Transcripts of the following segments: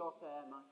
Κύριος Θεέ μας,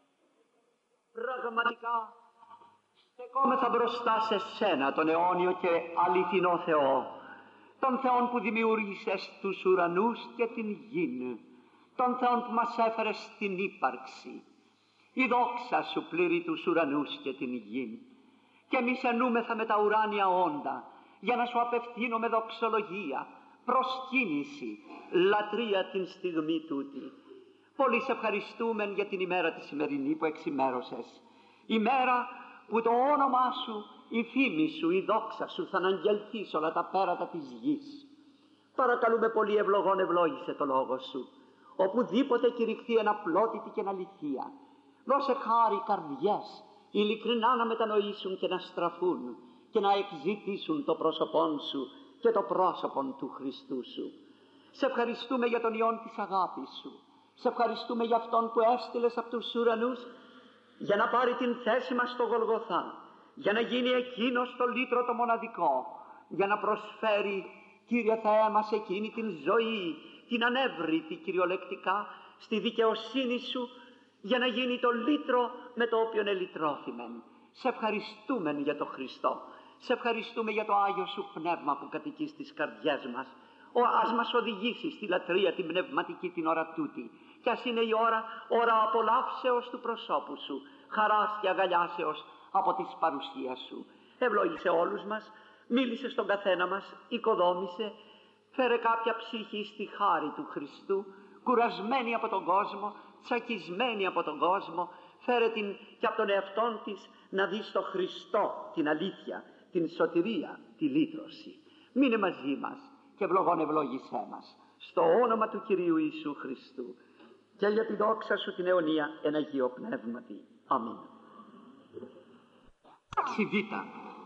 πραγματικά στεκόμεθα μπροστά σε Σένα, τον αιώνιο και αληθινό Θεό, τον Θεόν που δημιούργησες τους ουρανούς και την γην, τον Θεόν που μας έφερε στην ύπαρξη. Η δόξα Σου πληρεί τους ουρανούς και την γην, και εμείς ενούμεθα με τα ουράνια όντα για να Σου απευθύνουμε δοξολογία, προσκύνηση, λατρεία την στιγμή τούτη. Πολύ σε ευχαριστούμε για την ημέρα τη σημερινή που εξημέρωσες, ημέρα που το όνομά Σου, η φήμη Σου, η δόξα Σου θα αναγγελθεί σε όλα τα πέρατα της γης. Παρακαλούμε πολύ, ευλογών ευλόγησε το λόγο Σου, οπουδήποτε κηρυχθεί εν απλότητη και εν αληθεία. Δώσε χάρη καρδιές ειλικρινά να μετανοήσουν και να στραφούν και να εκζητήσουν το πρόσωπόν Σου και το πρόσωπον του Χριστού Σου. Σε ευχαριστούμε για τον Υιόν της αγάπης Σου. Σε ευχαριστούμε για Αυτόν που έστειλες από τους ουρανούς για να πάρει την θέση μας στο Γολγοθά, για να γίνει εκείνος το λύτρο το μοναδικό, για να προσφέρει, Κύριε Θεέ μας, εκείνη την ζωή, την ανέβρητη κυριολεκτικά, στη δικαιοσύνη Σου, για να γίνει το λύτρο με το οποίο ελυτρώθημεν. Σε ευχαριστούμε για τον Χριστό. Σε ευχαριστούμε για το Άγιο Σου Πνεύμα που κατοικεί στις καρδιές μας. Ας μας οδηγήσει στη λατρεία την πνευματική την ώρα τούτη. Κι ας είναι η ώρα απολαύσεως του προσώπου Σου, χαράς και αγκαλιάσεως από της παρουσίας Σου. Ευλόγησε όλους μας, μίλησε στον καθένα μας, οικοδόμησε, φέρε κάποια ψυχή στη χάρη του Χριστού, κουρασμένη από τον κόσμο, τσακισμένη από τον κόσμο, φέρε την και από τον εαυτόν της να δει στο Χριστό την αλήθεια, την σωτηρία, τη λύτρωση. Μείνε μαζί μας και ευλογών ευλόγησέ μας, στο όνομα του Κυρίου Ιησού Χριστού και για τη δόξα Σου την αιωνία εν Αγίο Πνεύματι. Αμήν. Αξιδίτα.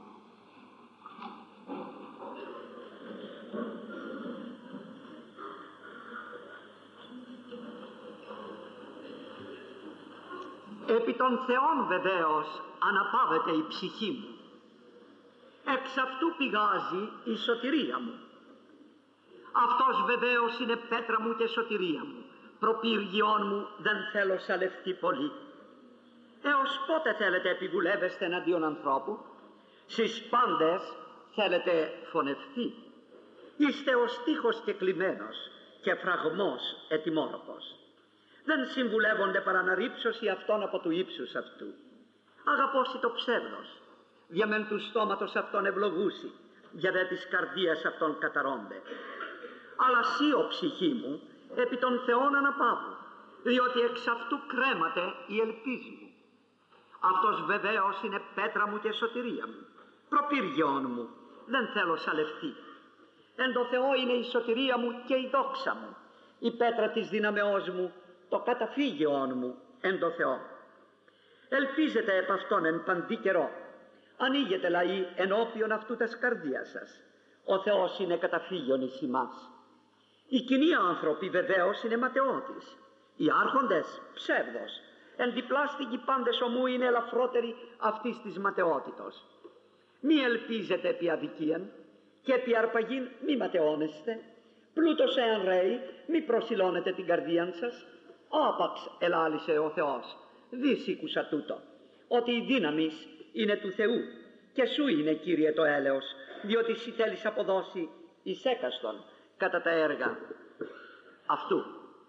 Επί των Θεών βεβαίως αναπαύεται η ψυχή μου. Εξ αυτού πηγάζει η σωτηρία μου. Αυτός βεβαίως είναι πέτρα μου και σωτηρία μου. Προπύργιόν μου δεν θέλω σαλευτεί πολύ. Έως πότε θέλετε επιβουλεύεστε εναντίον ανθρώπου? Σεις πάντες θέλετε φωνευτεί. Είστε ο στίχος κεκλημένος και φραγμός ετοιμόρροπος. Δεν συμβουλεύονται παρά να ρίψωση αυτόν από του ύψους αυτού. Αγαπώσει το ψεύδος, διαμεν του στόματος αυτόν ευλογούσι, για δε της καρδίας αυτόν καταρώνται. Αλλά σύ ο ψυχή μου, επί των Θεών αναπαύου, διότι εξ αυτού κρέμαται η ελπίση μου. Αυτός βεβαίως είναι πέτρα μου και σωτηρία μου, προπύργιόν μου, δεν θέλω σαλευτεί. Εν το Θεό είναι η σωτηρία μου και η δόξα μου, η πέτρα της δυναμεώς μου, το καταφύγιόν μου εν το Θεό. Ελπίζετε επ' αυτόν εν παντή καιρό. Ανοίγετε λαοί ενώπιον αυτού τας καρδίας σας. Ο Θεός είναι καταφύγιον εις ημάς. Οι κοινοί άνθρωποι βεβαίως είναι ματαιότης. Οι άρχοντες ψεύδος. Εν διπλάστικοι πάντες ομού είναι ελαφρότεροι αυτής της ματαιότητος. Μη ελπίζετε επί αδικίαν και επί αρπαγήν μη ματαιώνεστε. Πλούτος εάν ρέει μη προσιλώνετε την καρδίαν σας. Άπαξ ελάλησε ο Θεός, δυσήκουσα τούτο, ότι η δύναμις είναι του Θεού και σου είναι, Κύριε, το έλεος, διότι σύ θέλεις αποδώσει εις έκαστον κατά τα έργα αυτού.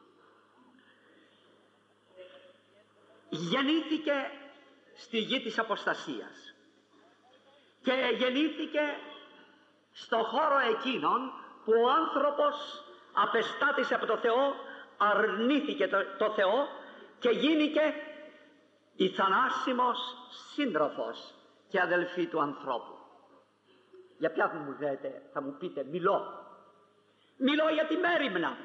Γεννήθηκε στη γη της αποστασίας και γεννήθηκε στο χώρο εκείνον που ο άνθρωπος απεστάτησε από το Θεό, αρνήθηκε το Θεό και γίνηκε η θανάσιμος σύντροφος και αδελφή του ανθρώπου. Για ποια μου λέτε, θα μου πείτε, μιλώ για τη μέριμνα,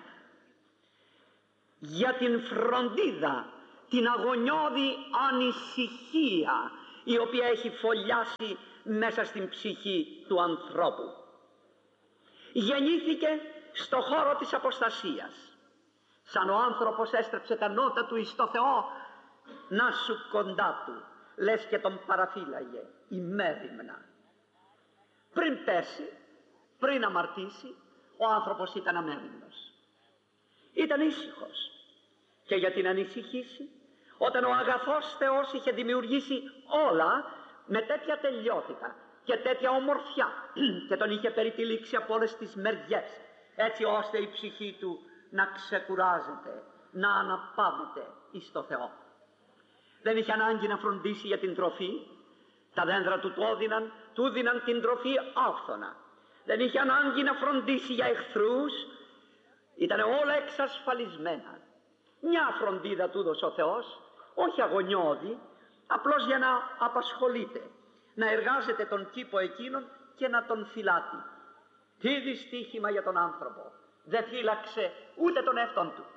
για την φροντίδα, την αγωνιώδη ανησυχία η οποία έχει φωλιάσει μέσα στην ψυχή του ανθρώπου. Γεννήθηκε στο χώρο της αποστασίας. Σαν ο άνθρωπος έστρεψε τα νότα του εις το Θεό, να σου κοντά του, λες και τον παραφύλαγε η μέριμνα. Πριν πέσει, πριν αμαρτήσει, ο άνθρωπος ήταν αμέριμνος. Ήταν ήσυχος. Και για την ανησυχήσει, όταν ο αγαθός Θεός είχε δημιουργήσει όλα με τέτοια τελειότητα και τέτοια ομορφιά και τον είχε περιτυλίξει από όλες τις μεριές, έτσι ώστε η ψυχή του να ξεκουράζεται, να αναπαύεται εις το Θεό. Δεν είχε ανάγκη να φροντίσει για την τροφή. Τα δέντρα του του δίναν την τροφή άφθονα. Δεν είχε ανάγκη να φροντίσει για εχθρούς. Ήταν όλα εξασφαλισμένα. Μια φροντίδα του έδωσε ο Θεός, όχι αγωνιώδη, απλώς για να απασχολείται, να εργάζεται τον κήπο εκείνον και να τον φυλάτει. Τι δυστύχημα για τον άνθρωπο! Δεν φύλαξε ούτε τον εαυτόν του.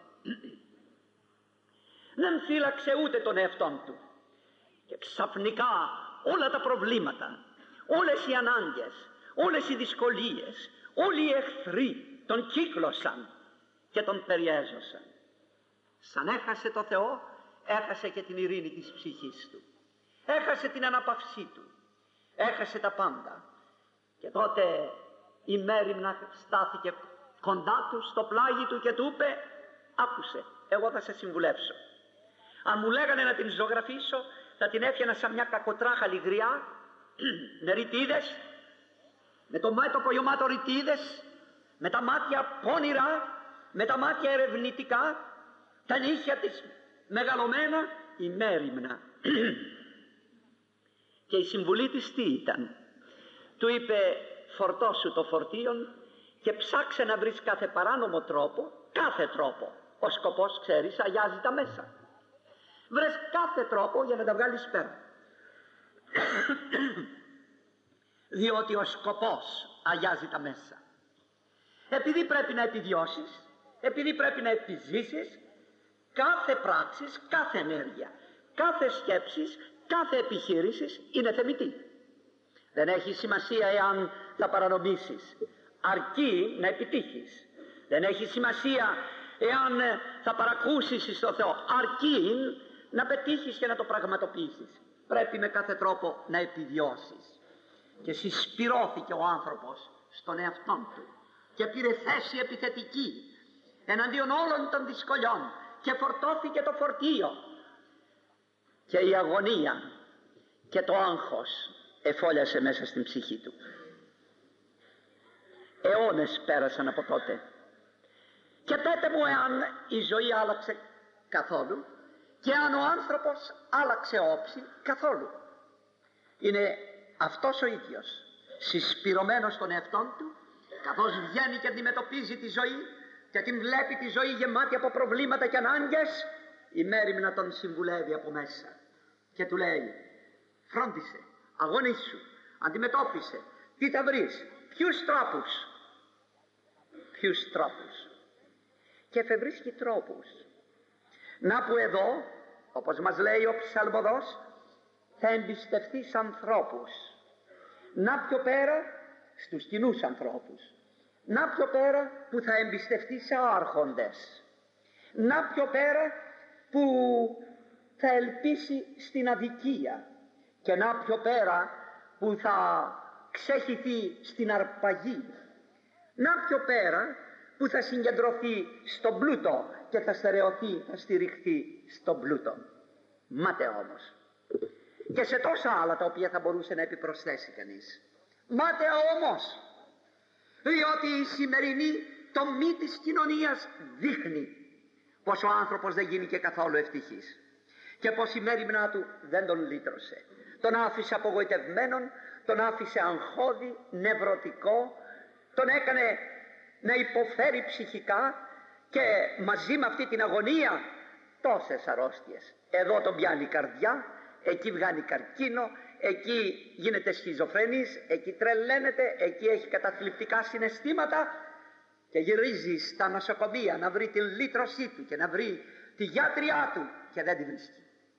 Δεν φύλαξε ούτε τον εαυτόν του. Και ξαφνικά όλα τα προβλήματα, όλες οι ανάγκες, όλες οι δυσκολίες, όλοι οι εχθροί τον κύκλωσαν και τον περιέζωσαν. Σαν έχασε το Θεό, έχασε και την ειρήνη της ψυχής του. Έχασε την αναπαυσή του. Έχασε τα πάντα. Και τότε η μέριμνα στάθηκε κοντά του, στο πλάγι του και του είπε: άκουσε, εγώ θα σε συμβουλεύσω. Αν μου λέγανε να την ζωγραφίσω, θα την έφτιανα σαν μια κακοτράχαλη γριά, με ρητίδες, με το μέτωπο γεμάτο ρητίδες, με τα μάτια πόνιρα, με τα μάτια ερευνητικά, τα νύχια της μεγαλωμένα, η μέριμνα. Και η συμβουλή της τι ήταν? Του είπε: φορτώσου το φορτίον και ψάξε να βρεις κάθε παράνομο τρόπο, κάθε τρόπο. Ο σκοπός, ξέρεις, αγιάζει τα μέσα. Βρες κάθε τρόπο για να τα βγάλεις πέρα. Διότι ο σκοπός αγιάζει τα μέσα. Επειδή πρέπει να επιβιώσεις, επειδή πρέπει να επιζήσεις, κάθε πράξης, κάθε ενέργεια, κάθε σκέψης, κάθε επιχείρησης είναι θεμιτή. Δεν έχει σημασία εάν θα παρανομήσεις, αρκεί να επιτύχεις. Δεν έχει σημασία εάν θα παρακούσεις στο Θεό, αρκεί να πετύχεις και να το πραγματοποιήσεις. Πρέπει με κάθε τρόπο να επιβιώσεις. Και συσπυρώθηκε ο άνθρωπος στον εαυτόν του και πήρε θέση επιθετική εναντίον όλων των δυσκολιών και φορτώθηκε το φορτίο. Και η αγωνία και το άγχος εφόλιασε μέσα στην ψυχή του. Αιώνες πέρασαν από τότε. Και πέτε μου εάν η ζωή άλλαξε καθόλου και αν ο άνθρωπος άλλαξε όψη καθόλου. Είναι αυτός ο ίδιος, συσπυρωμένος στον εαυτόν του, καθώς βγαίνει και αντιμετωπίζει τη ζωή και την βλέπει τη ζωή γεμάτη από προβλήματα και ανάγκες, η μέριμνα τον συμβουλεύει από μέσα και του λέει: φρόντισε, αγωνίσου, αντιμετώπισε, τι θα βρεις, ποιους τρόπους. Και εφευρίσκει τρόπους. Να που εδώ, όπως μας λέει ο ψαλμοδός, θα εμπιστευτείς ανθρώπους. Να πιο πέρα στους κοινούς ανθρώπους. Να πιο πέρα που θα εμπιστευτείς σε άρχοντες. Να πιο πέρα που θα ελπίσει στην αδικία. Και να πιο πέρα που θα ξέχυθει στην αρπαγή. Να πιο πέρα που θα συγκεντρωθεί στον πλούτο και θα στερεωθεί, θα στηριχθεί στον πλούτο. Μάται όμως. Και σε τόσα άλλα τα οποία θα μπορούσε να επιπροσθέσει κανείς. Μάται όμως, διότι η σημερινή τομή της κοινωνίας δείχνει πως ο άνθρωπος δεν γίνει και καθόλου ευτυχής και πως η μέριμνά του δεν τον λύτρωσε. Τον άφησε απογοητευμένον, τον άφησε αγχώδη, νευρωτικό, τον έκανε να υποφέρει ψυχικά και μαζί με αυτή την αγωνία τόσες αρρώστιες. Εδώ τον πιάνει η καρδιά, εκεί βγάνει καρκίνο, εκεί γίνεται σχιζοφρενής, εκεί τρελαίνεται, εκεί έχει καταθλιπτικά συναισθήματα και γυρίζει στα νοσοκομεία να βρει την λύτρωσή του και να βρει τη γιατριά του και δεν τη βρίσκει.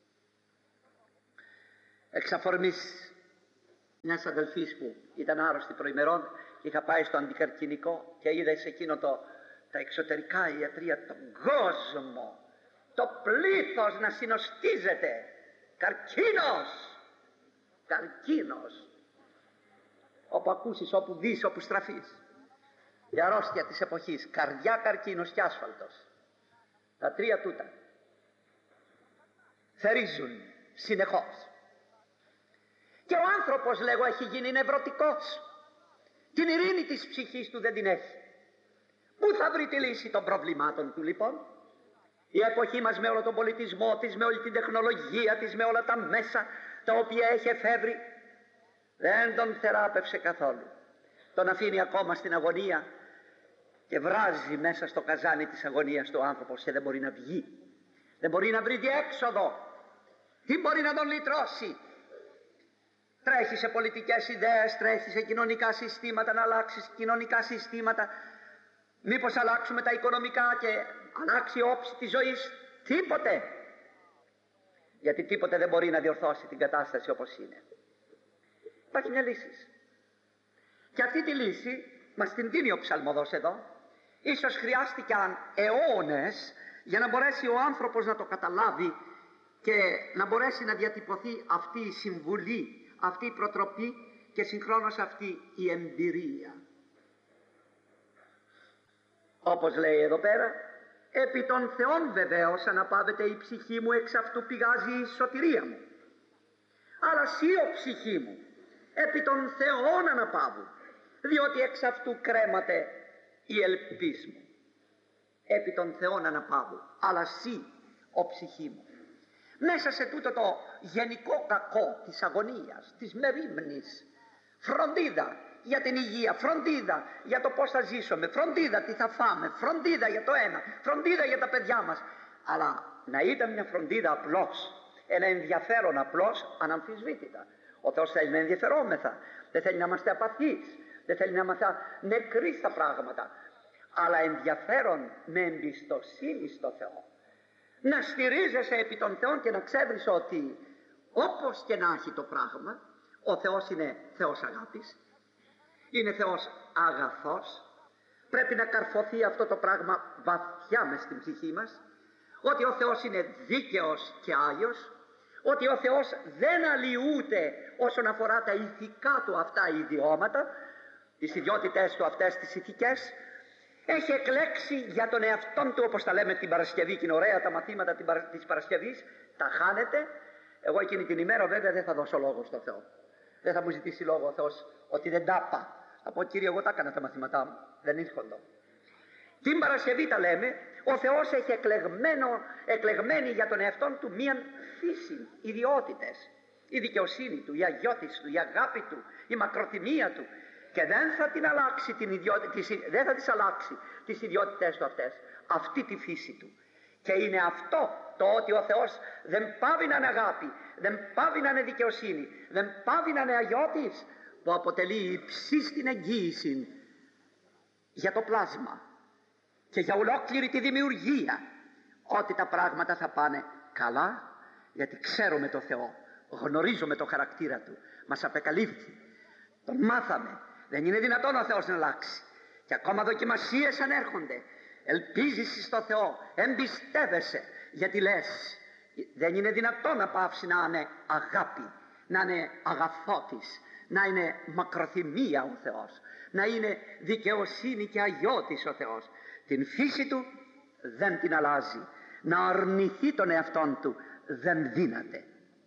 Εξ αφορμής μιας αδελφής που ήταν άρρωστη προημερών και είχα πάει στο αντικαρκινικό και είδα σε εκείνο τα εξωτερικά ιατρία, τον κόσμο, το πλήθος να συνοστίζεται. Καρκίνος. Όπου ακούσεις, όπου δεις, όπου στραφείς. Η αρρώστια της εποχής, καρδιά, καρκίνος και άσφαλτος. Τα τρία τούτα. θερίζουν συνεχώς. Και ο άνθρωπος, λέγω, έχει γίνει νευρωτικός. Την ειρήνη της ψυχής του δεν την έχει. Πού θα βρει τη λύση των προβλημάτων του, λοιπόν? Η εποχή μας, με όλο τον πολιτισμό της, με όλη την τεχνολογία της, με όλα τα μέσα τα οποία έχει εφεύρει, δεν τον θεράπευσε καθόλου. Τον αφήνει ακόμα στην αγωνία και βράζει μέσα στο καζάνι της αγωνίας του άνθρωπος και δεν μπορεί να βγει. Δεν μπορεί να βρει διέξοδο. Τι μπορεί να τον λυτρώσει? Τρέχει σε πολιτικές ιδέες, τρέχει σε κοινωνικά συστήματα, να αλλάξει κοινωνικά συστήματα. Μήπως αλλάξουμε τα οικονομικά και αλλάξει η όψη της ζωής? Τίποτε. Γιατί τίποτε δεν μπορεί να διορθώσει την κατάσταση όπως είναι. Υπάρχει μια λύση. Και αυτή τη λύση μας την δίνει ο ψαλμοδός εδώ. Ίσως χρειάστηκαν αιώνες για να μπορέσει ο άνθρωπος να το καταλάβει και να μπορέσει να διατυπωθεί αυτή η συμβουλή, αυτή η προτροπή και συγχρόνως αυτή η εμπειρία. Όπως λέει εδώ πέρα, επί των Θεών βεβαίως αναπαύεται η ψυχή μου, εξ αυτού πηγάζει η σωτηρία μου. Αλλά σύ ο ψυχή μου, επί των Θεών αναπαύου, διότι εξ αυτού κρέμαται η ελπίς μου. Επί των Θεών αναπαύου, αλλά σύ ο ψυχή μου. Μέσα σε τούτο το γενικό κακό της αγωνίας, της μερίμνης, φροντίδα για την υγεία, φροντίδα για το πώς θα ζήσουμε, φροντίδα τι θα φάμε, φροντίδα για το ένα, φροντίδα για τα παιδιά μας. Αλλά να ήταν μια φροντίδα απλώς, ένα ενδιαφέρον απλώς, αναμφισβήτητα. Ο Θεός θέλει να ενδιαφερόμεθα, δεν θέλει να είμαστε απαθείς, δεν θέλει να είμαστε νεκροί στα πράγματα, αλλά ενδιαφέρον με εμπιστοσύνη στο Θεό. Να στηρίζεσαι επί των Θεών και να ξέρεις ότι όπως και να έχει το πράγμα, ο Θεός είναι Θεός αγάπης, είναι Θεός αγαθός. Πρέπει να καρφωθεί αυτό το πράγμα βαθιά μες στην ψυχή μας, ότι ο Θεός είναι δίκαιος και άγιος, ότι ο Θεός δεν αλλοιούται όσον αφορά τα ηθικά του αυτά ιδιώματα, τις ιδιότητες του αυτές τις ηθικές. Έχει εκλέξει για τον εαυτόν του, όπως τα λέμε την Παρασκευή, και είναι ωραία τα μαθήματα της Παρασκευής, τα χάνετε. Εγώ εκείνη την ημέρα βέβαια δεν θα δώσω λόγο στο Θεό. Δεν θα μου ζητήσει λόγο ο Θεός ότι δεν τα είπα. Θα πω, Κύριε, εγώ τα έκανα τα μαθήματά μου, δεν ήρχονται. Την Παρασκευή τα λέμε, ο Θεός έχει εκλεγμένη για τον εαυτόν του μία φύση, ιδιότητες. Η δικαιοσύνη του, η αγιώτηση του, η αγάπη του, η μακροθυμία του. Και δεν θα την αλλάξει δεν θα τις αλλάξει τις ιδιότητες του αυτές, αυτή τη φύση του. Και είναι αυτό το ότι ο Θεός δεν πάβει να είναι αγάπη, δεν πάβει να είναι δικαιοσύνη, δεν πάβει να είναι αγιώτης, που αποτελεί υψίστην εγγύηση για το πλάσμα και για ολόκληρη τη δημιουργία, ότι τα πράγματα θα πάνε καλά, γιατί ξέρουμε το Θεό, γνωρίζουμε το χαρακτήρα του, μας απεκαλύφθη, τον μάθαμε. Δεν είναι δυνατόν ο Θεός να αλλάξει. Και ακόμα δοκιμασίες ανέρχονται. Ελπίζεις στο Θεό, εμπιστεύεσαι, γιατί λες δεν είναι δυνατόν να πάψει να είναι αγάπη, να είναι αγαθότης, να είναι μακροθυμία ο Θεός, να είναι δικαιοσύνη και αγιώτης ο Θεός. Την φύση του δεν την αλλάζει. Να αρνηθεί τον εαυτόν του δεν δύναται.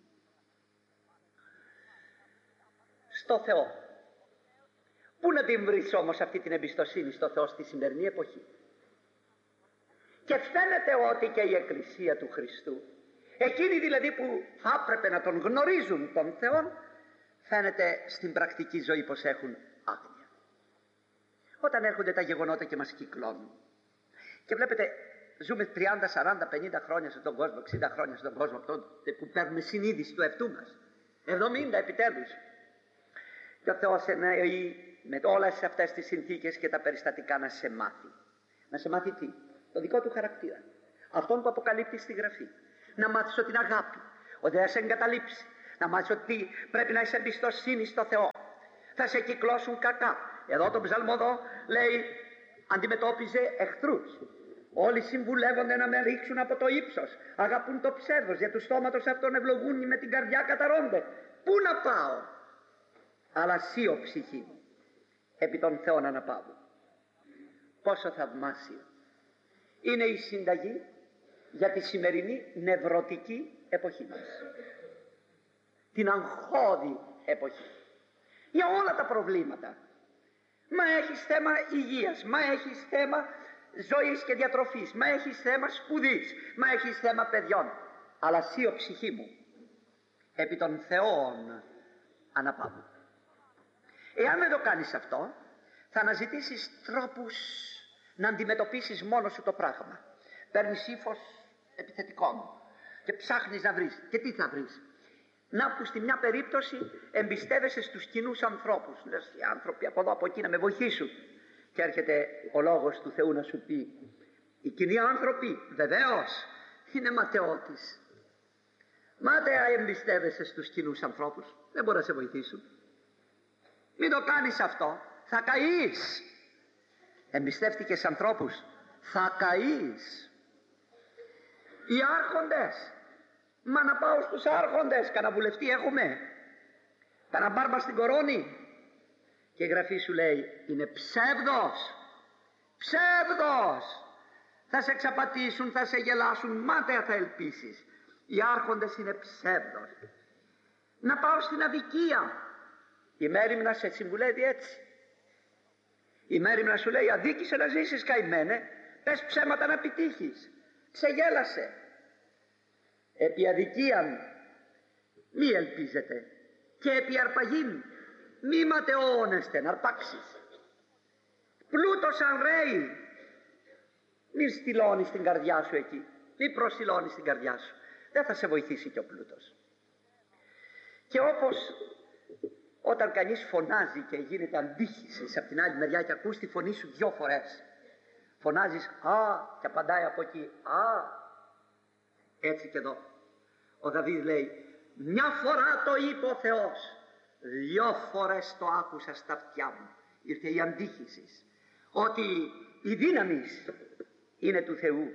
Στο Θεό. Πού να την βρεις όμως αυτή την εμπιστοσύνη στο Θεό στη σημερινή εποχή? Και φαίνεται ότι και η Εκκλησία του Χριστού, εκείνοι δηλαδή που θα έπρεπε να τον γνωρίζουν τον Θεό, φαίνεται στην πρακτική ζωή πως έχουν άγνοια. Όταν έρχονται τα γεγονότα και μας κυκλώνουν και βλέπετε ζούμε 30, 40, 50 χρόνια στον κόσμο, 60 χρόνια στον κόσμο, τότε που παίρνουμε συνείδηση του εαυτού μας, 70 επιτέλους, και ο Θεός εννοεί με όλες αυτές τις συνθήκες και τα περιστατικά να σε μάθει. Να σε μάθει τι? Το δικό του χαρακτήρα, αυτόν που αποκαλύπτει στη Γραφή. Να μάθεις ότι είναι αγάπη, ότι δεν θα σε εγκαταλείψει. Να μάθεις ότι πρέπει να είσαι εμπιστοσύνη στο Θεό. Θα σε κυκλώσουν κακά. Εδώ τον ψαλμοδό λέει αντιμετώπιζε εχθρούς. Όλοι συμβουλεύονται να με ρίξουν από το ύψος. Αγαπούν το ψεύδος, για του στόματος αυτόν ευλογούν, με την καρδιά καταρώνται. Πού να πάω? Αλλά σύ ο ψυχή μου, επί των Θεών αναπαύου. Πόσο θαυμάσιο είναι η συνταγή για τη σημερινή νευρωτική εποχή μας, την αγχώδη εποχή, για όλα τα προβλήματα. Μα έχεις θέμα υγείας, μα έχεις θέμα ζωής και διατροφής, μα έχεις θέμα σπουδής, μα έχεις θέμα παιδιών. Αλλά σύ ο ψυχή μου, επί των Θεών αναπαύου. Εάν δεν το κάνεις αυτό, θα αναζητήσεις τρόπους να αντιμετωπίσεις μόνος σου το πράγμα. Παίρνεις ύφος επιθετικών και ψάχνεις να βρεις. Και τι θα βρεις? Να που στη μια περίπτωση εμπιστεύεσαι στους κοινούς ανθρώπους. Λες, οι άνθρωποι από εδώ από εκεί να με βοηθήσουν. Και έρχεται ο λόγος του Θεού να σου πει, οι κοινοί άνθρωποι βεβαίως είναι ματαιώτης. Μάταια εμπιστεύεσαι στους κοινούς ανθρώπους, δεν μπορούν να σε βοηθήσουν. Μην το κάνεις αυτό, θα καείς. Εμπιστεύτηκες ανθρώπους, θα καείς. Οι άρχοντες, μα να πάω στους άρχοντες, κανένα βουλευτή έχουμε, κανένα μπάρμα στην κορώνη? Και η Γραφή σου λέει, είναι ψεύδος, ψεύδος. Θα σε εξαπατήσουν, θα σε γελάσουν, μάταια θα ελπίσεις. Οι άρχοντες είναι ψεύδος. Να πάω στην αδικία, η μέριμνα σε συμβουλεύει έτσι. Η μέριμνα σου λέει, αδίκησε να ζήσεις καημένε, πες ψέματα να επιτύχεις. Ξεγέλασε. Επί αδικίαν μη ελπίζετε και επί αρπαγήν μη ματαιώνεστε να αρπάξεις. Πλούτος αν ρέει, μη στυλώνεις την καρδιά σου εκεί, μη προσιλώνεις την καρδιά σου. Δεν θα σε βοηθήσει και ο πλούτος. Και όπως όταν κανείς φωνάζει και γίνεται αντίχησης από την άλλη μεριά και ακούς τη φωνή σου 2 φορές, φωνάζεις «Α» και απαντάει από εκεί «Α». Έτσι και εδώ ο Δαβίδ λέει, μια φορά το είπε ο Θεός, 2 φορές το άκουσα στα αυτιά μου. Ήρθε η αντίχηση ότι η δύναμη είναι του Θεού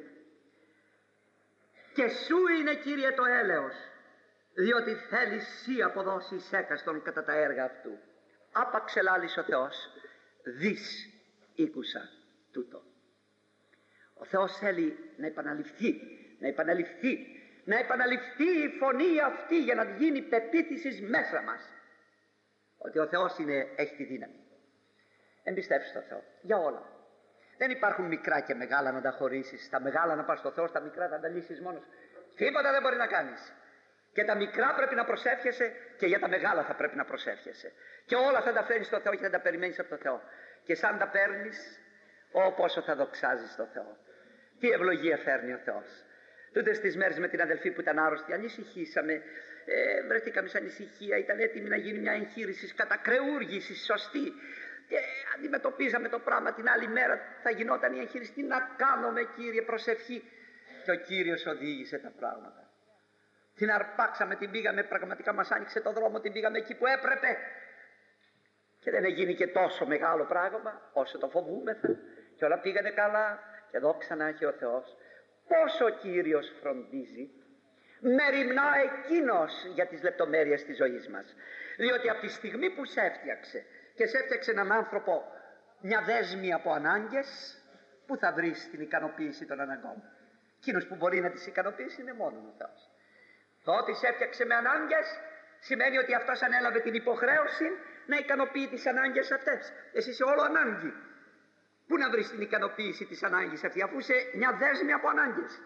και σου είναι, Κύριε, το έλεος, διότι θέλεις σύ αποδώσεις έκαστον κατά τα έργα αυτού. Άπαξ ελάλης ο Θεός, δις ήκουσα τούτο. Ο Θεός θέλει να επαναληφθεί, να επαναληφθεί η φωνή αυτή για να γίνει πεποίθηση μέσα μας ότι ο Θεός έχει τη δύναμη. Εμπιστεύσου τον Θεό για όλα. Δεν υπάρχουν μικρά και μεγάλα να τα χωρίσεις. Τα μεγάλα να πας στο Θεό, στα μικρά θα τα λύσεις μόνος. Τίποτα δεν μπορεί να κάνεις. Και τα μικρά πρέπει να προσεύχεσαι και για τα μεγάλα θα πρέπει να προσεύχεσαι. Και όλα θα τα φέρεις στο Θεό και θα τα περιμένεις από το Θεό. Και σαν τα παίρνεις, πόσο θα δοξάζεις το Θεό. Τι ευλογία φέρνει ο Θεός. Τούτες τις μέρες με την αδελφή που ήταν άρρωστη, ανησυχήσαμε, βρεθήκαμε σε ανησυχία, ήταν έτοιμη να γίνει μια εγχείρηση κατακρεούργησης σωστή. Και αντιμετωπίζαμε το πράγμα, την άλλη μέρα θα γινόταν η εγχείρηση. Τι να κάνουμε, Κύριε, προσευχή. Και ο Κύριος οδήγησε τα πράγματα. Την αρπάξαμε, την πήγαμε, πραγματικά μας άνοιξε το δρόμο, την πήγαμε εκεί που έπρεπε. Και δεν έγινε και τόσο μεγάλο πράγμα όσο το φοβούμεθα. Και όλα πήγανε καλά και δόξα να έχει ο Θεός. Πόσο ο Κύριος φροντίζει, μεριμνά εκείνος για τις λεπτομέρειες της ζωής μας. Διότι από τη στιγμή που σε έφτιαξε και σε έφτιαξε έναν άνθρωπο μια δέσμη από ανάγκες, πού θα βρεις την ικανοποίηση των αναγκών? Εκείνος που μπορεί να τις ικανοποιήσει είναι μόνο ο Θεός. Το ότι σε έφτιαξε με ανάγκες σημαίνει ότι αυτός ανέλαβε την υποχρέωση να ικανοποιεί τις ανάγκες αυτές. Εσύ είσαι όλο ανάγκη. Πού να βρεις την ικανοποίηση της ανάγκης αυτή, αφού είσαι μια δέσμη από ανάγκες?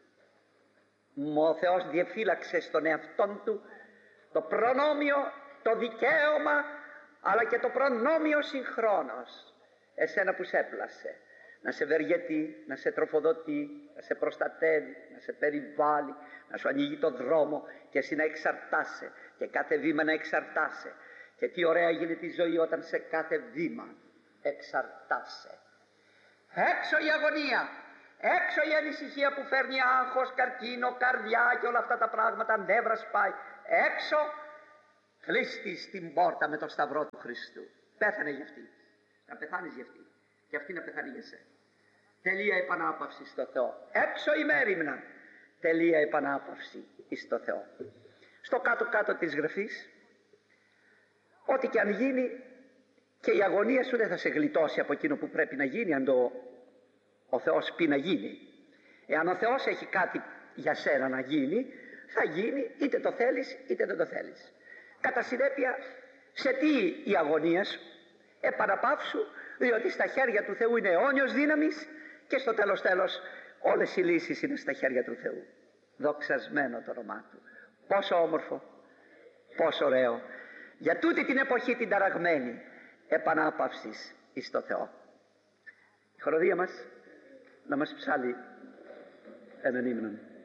Ο Θεός διεφύλαξε στον εαυτόν του το προνόμιο, το δικαίωμα, αλλά και το προνόμιο συγχρόνως εσένα που σε έπλασε, να σε ευεργετεί, να σε τροφοδοτεί, να σε προστατεύει, να σε περιβάλλει, να σου ανοίγει τον δρόμο και εσύ να εξαρτάσαι και κάθε βήμα να εξαρτάσαι. Και τι ωραία γίνεται η ζωή όταν σε κάθε βήμα εξαρτάσαι. Έξω η αγωνία, έξω η ανησυχία που φέρνει άγχος, καρκίνο, καρδιά και όλα αυτά τα πράγματα, νεύρα σπάει. Έξω κλείστης την πόρτα με το σταυρό του Χριστού. Πέθανε για αυτή, να πεθάνεις για αυτή και αυτή να πεθάνει για σένα. Τελεία επανάπαυση στο Θεό. Έξω η μέριμνα, τελεία επανάπαυση στο Θεό. Στο κάτω-κάτω της γραφής, ό,τι και αν γίνει, και η αγωνία σου δεν θα σε γλιτώσει από εκείνο που πρέπει να γίνει, αν ο Θεός πει να γίνει. Εάν ο Θεός έχει κάτι για σένα να γίνει, θα γίνει, είτε το θέλεις είτε δεν το θέλεις. Κατά συνέπεια, σε τι η αγωνία σου? Επαναπαύσου, διότι στα χέρια του Θεού είναι αιώνιος δύναμης και στο τέλος όλες οι λύσεις είναι στα χέρια του Θεού. Δοξασμένο το όνομά Του. Πόσο όμορφο, πόσο ωραίο. Για τούτη την εποχή την ταραγμένη επανάπαυσης εις το Θεό. Η χοροδία μας να μας ψάλει έναν ύμνο.